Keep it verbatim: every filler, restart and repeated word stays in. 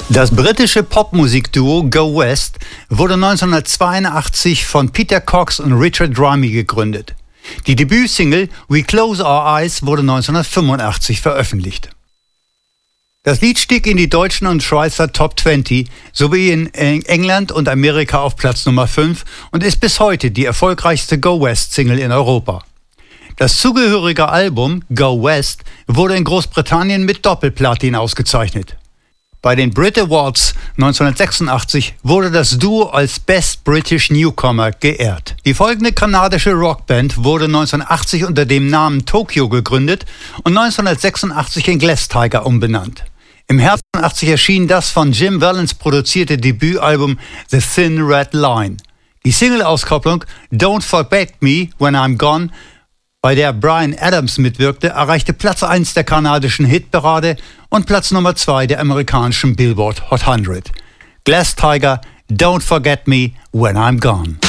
Das britische Popmusikduo Go West wurde neunzehnhundertzweiundachtzig von Peter Cox und Richard Drumey gegründet. Die Debütsingle We Close Our Eyes wurde neunzehnhundertfünfundachtzig veröffentlicht. Das Lied stieg in die deutschen und Schweizer Top zwanzig sowie in England und Amerika auf Platz Nummer fünf und ist bis heute die erfolgreichste Go West Single in Europa. Das zugehörige Album Go West wurde in Großbritannien mit Doppelplatin ausgezeichnet. Bei den Brit Awards neunzehnhundertsechsundachtzig wurde das Duo als Best British Newcomer geehrt. Die folgende kanadische Rockband wurde neunzehnhundertachtzig unter dem Namen Tokyo gegründet und neunzehnhundertsechsundachtzig in Glass Tiger umbenannt. Im Herbst neunzehnhundertachtzig erschien das von Jim Vallance produzierte Debütalbum The Thin Red Line. Die Single-Auskopplung Don't Forget Me When I'm Gone, bei der Bryan Adams mitwirkte, erreichte Platz eins der kanadischen Hitparade und Platz Nummer zwei der amerikanischen Billboard Hot hundert. Glass Tiger, Don't Forget Me When I'm Gone.